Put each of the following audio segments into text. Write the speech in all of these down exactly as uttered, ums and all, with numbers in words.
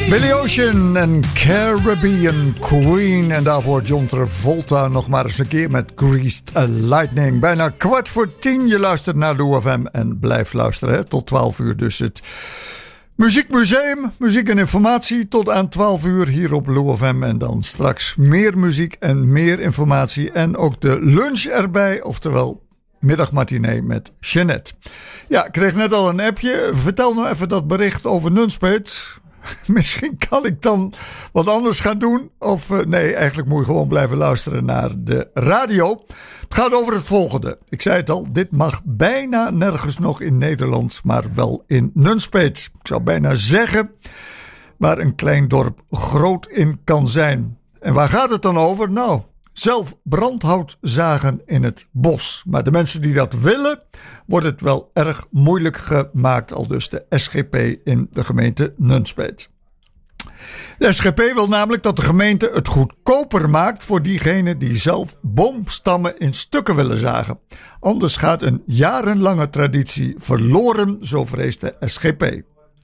Billy Ocean en Caribbean Queen. En daarvoor John Travolta nog maar eens een keer met Greased Lightning. Bijna kwart voor tien. Je luistert naar Lou F M en blijf luisteren. Hè? Tot twaalf uur dus het Muziekmuseum. Muziek en informatie tot aan twaalf uur hier op Lou F M. En dan straks meer muziek en meer informatie. En ook de lunch erbij. Oftewel middagmatinee met Jeanette. Ja, ik kreeg net al een appje. Vertel nou even dat bericht over Nunspeet. Misschien kan ik dan wat anders gaan doen. Of uh, nee, eigenlijk moet je gewoon blijven luisteren naar de radio. Het gaat over het volgende. Ik zei het al, dit mag bijna nergens nog in Nederland, maar wel in Nunspeet. Ik zou bijna zeggen waar een klein dorp groot in kan zijn. En waar gaat het dan over? Nou, zelf brandhout zagen in het bos. Maar de mensen die dat willen, wordt het wel erg moeilijk gemaakt, al dus de S G P in de gemeente Nunspeet. De S G P wil namelijk dat de gemeente het goedkoper maakt voor diegenen die zelf boomstammen in stukken willen zagen. Anders gaat een jarenlange traditie verloren, zo vreest de S G P.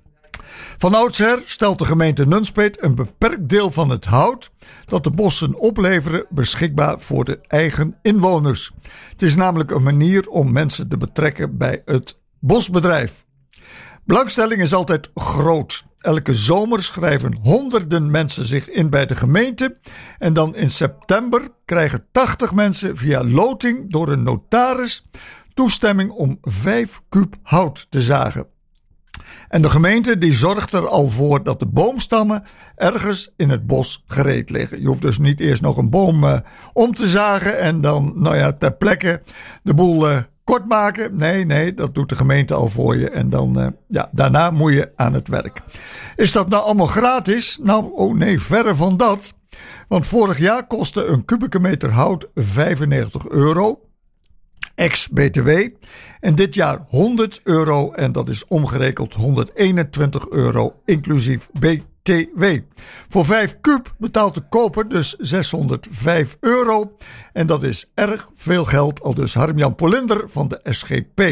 Van oudsher stelt de gemeente Nunspeet een beperkt deel van het hout dat de bossen opleveren beschikbaar voor de eigen inwoners. Het is namelijk een manier om mensen te betrekken bij het bosbedrijf. Belangstelling is altijd groot. Elke zomer schrijven honderden mensen zich in bij de gemeente en dan in september krijgen tachtig mensen via loting door een notaris toestemming om vijf kuub hout te zagen. En de gemeente die zorgt er al voor dat de boomstammen ergens in het bos gereed liggen. Je hoeft dus niet eerst nog een boom uh, om te zagen en dan nou ja, ter plekke de boel uh, kort maken. Nee, nee, dat doet de gemeente al voor je. En dan, uh, ja, daarna moet je aan het werk. Is dat nou allemaal gratis? Nou, oh nee, verre van dat. Want vorig jaar kostte een kubieke meter hout vijfennegentig euro. Ex-B T W. En dit jaar honderd euro en dat is omgerekend honderdeenentwintig euro inclusief B T W. Voor vijf kuub betaalt de koper dus zeshonderdvijf euro en dat is erg veel geld, al dus Harm-Jan Polinder van de S G P.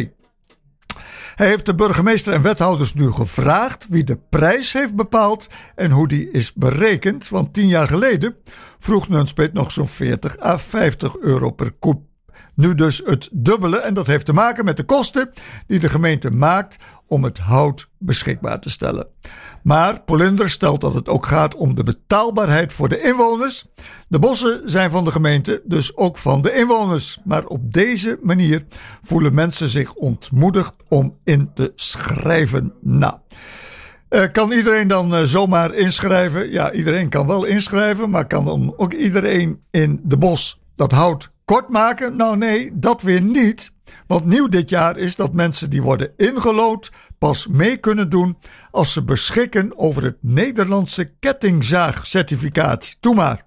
Hij heeft de burgemeester en wethouders nu gevraagd wie de prijs heeft bepaald en hoe die is berekend, want tien jaar geleden vroeg Nunspeet nog zo'n veertig à vijftig euro per kuub. Nu dus het dubbele en dat heeft te maken met de kosten die de gemeente maakt om het hout beschikbaar te stellen. Maar Polinder stelt dat het ook gaat om de betaalbaarheid voor de inwoners. De bossen zijn van de gemeente, dus ook van de inwoners. Maar op deze manier voelen mensen zich ontmoedigd om in te schrijven. Nou, uh, kan iedereen dan uh, zomaar inschrijven? Ja, iedereen kan wel inschrijven, maar kan dan ook iedereen in de bos dat hout kort maken? Nou nee, dat weer niet. Want nieuw dit jaar is dat mensen die worden ingelood pas mee kunnen doen als ze beschikken over het Nederlandse kettingzaagcertificaat. Doe maar.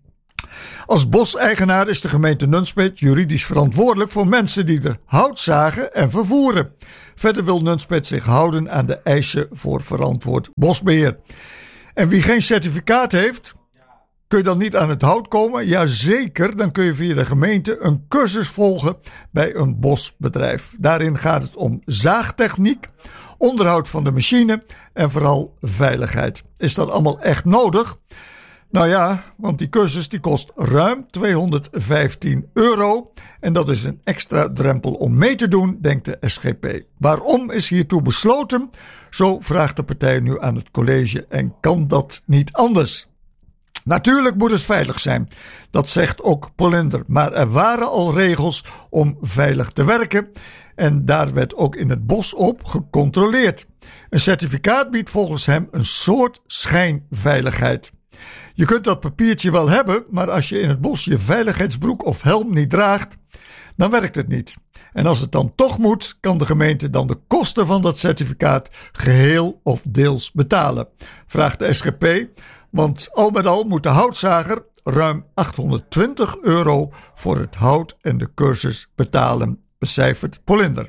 Als boseigenaar is de gemeente Nunspeet juridisch verantwoordelijk voor mensen die er hout zagen en vervoeren. Verder wil Nunspeet zich houden aan de eisen voor verantwoord bosbeheer. En wie geen certificaat heeft, kun je dan niet aan het hout komen? Jazeker, dan kun je via de gemeente een cursus volgen bij een bosbedrijf. Daarin gaat het om zaagtechniek, onderhoud van de machine en vooral veiligheid. Is dat allemaal echt nodig? Nou ja, want die cursus die kost ruim tweehonderdvijftien euro. En dat is een extra drempel om mee te doen, denkt de S G P. Waarom is hiertoe besloten? Zo vraagt de partij nu aan het college en kan dat niet anders. Natuurlijk moet het veilig zijn, dat zegt ook Polinder. Maar er waren al regels om veilig te werken en daar werd ook in het bos op gecontroleerd. Een certificaat biedt volgens hem een soort schijnveiligheid. Je kunt dat papiertje wel hebben, maar als je in het bos je veiligheidsbroek of helm niet draagt, dan werkt het niet. En als het dan toch moet, kan de gemeente dan de kosten van dat certificaat geheel of deels betalen, vraagt de S G P. Want al met al moet de houtzager ruim achthonderdtwintig euro voor het hout en de cursus betalen, becijfert Polinder.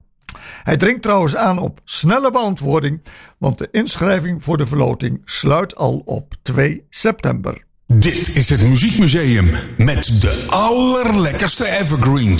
Hij dringt trouwens aan op snelle beantwoording, want de inschrijving voor de verloting sluit al op twee september. Dit is het Muziekmuseum met de allerlekkerste evergreens.